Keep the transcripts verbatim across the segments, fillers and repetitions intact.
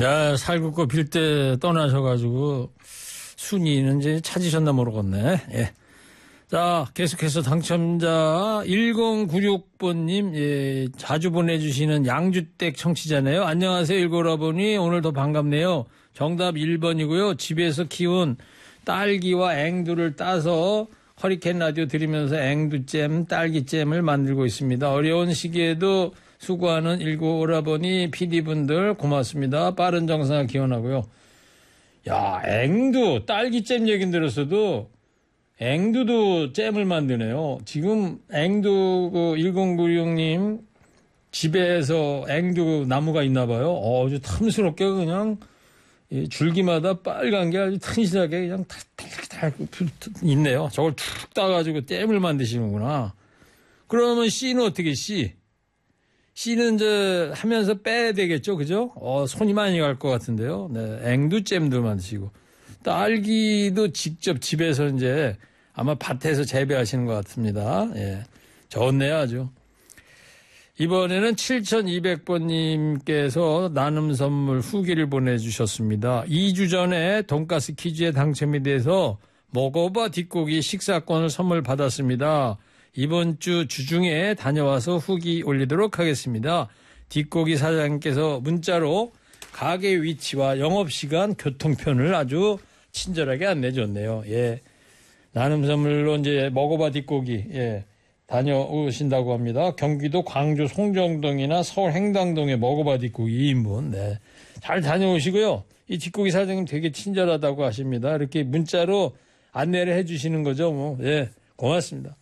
야, 살굽고 빌 때 떠나셔가지고 순위는 이제 찾으셨나 모르겠네. 예. 자, 계속해서 당첨자 일공구육 번님, 예, 자주 보내주시는 양주댁 청취자네요. 안녕하세요, 일고라보니. 오늘도 반갑네요. 정답 일 번이고요. 집에서 키운 딸기와 앵두를 따서 허리케인 라디오 들으면서 앵두잼, 딸기잼을 만들고 있습니다. 어려운 시기에도 수고하는 일고라보니 피디분들 고맙습니다. 빠른 정상화 기원하고요. 야, 앵두, 딸기잼 얘긴 들었어도 앵두도 잼을 만드네요. 지금 앵두 그 일공구육님 집에서 앵두 나무가 있나 봐요. 어, 아주 탐스럽게 그냥 줄기마다 빨간 게 아주 튼실하게 그냥 달달달 있네요. 저걸 툭 따가지고 잼을 만드시는구나. 그러면 씨는 어떻게 씨? 씨는 이제 하면서 빼야 되겠죠, 그죠? 어, 손이 많이 갈 것 같은데요. 네, 앵두잼도 만드시고. 딸기도 직접 집에서 이제 아마 밭에서 재배하시는 것 같습니다. 예. 좋네요, 아주. 이번에는 칠천이백 번님께서 나눔 선물 후기를 보내주셨습니다. 이 주 전에 돈가스 퀴즈에 당첨이 돼서 먹어봐 뒷고기 식사권을 선물 받았습니다. 이번 주 주중에 다녀와서 후기 올리도록 하겠습니다. 뒷고기 사장님께서 문자로 가게 위치와 영업시간, 교통편을 아주 친절하게 안내줬네요. 예. 나눔 선물로 이제 먹어봐 뒷고기, 예. 다녀오신다고 합니다. 경기도 광주 송정동이나 서울 행당동에 먹어봐 뒷고기 이 인분. 네. 잘 다녀오시고요. 이 뒷고기 사장님 되게 친절하다고 하십니다. 이렇게 문자로 안내를 해 주시는 거죠. 뭐. 예. 고맙습니다.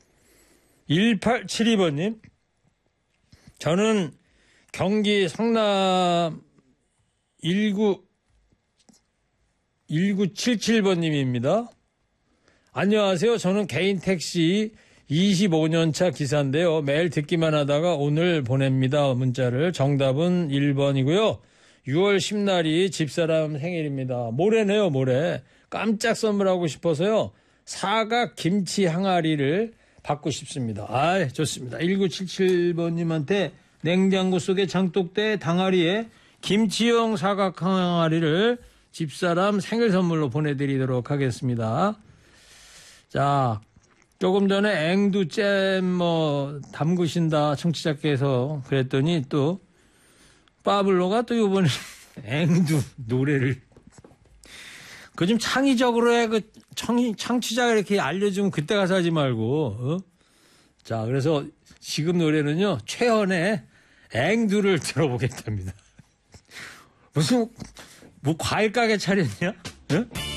일팔칠이 번님. 저는 경기 성남 일구, 일구칠칠 번님입니다. 안녕하세요. 저는 개인 택시 이십오 년 차 기사인데요. 매일 듣기만 하다가 오늘 보냅니다. 문자를. 정답은 일 번이고요. 유월 십 날이 집사람 생일입니다. 모레네요, 모레. 깜짝 선물하고 싶어서요. 사각 김치 항아리를 받고 싶습니다. 아, 좋습니다. 일구칠칠 번님한테 냉장고 속에 장독대 당아리에 김치용 사각 항아리를 집사람 생일 선물로 보내드리도록 하겠습니다. 자, 조금 전에 앵두잼 뭐 담그신다 청취자께서 그랬더니 또 파블로가 또 이번에 앵두 노래를 그 좀 창의적으로 해. 그 청이, 창취자가 이렇게 알려주면 그때 가서 하지 말고. 어? 자, 그래서 지금 노래는요, 최헌의 앵두를 들어보겠답니다. 무슨 뭐 과일 가게 차렸냐? 어?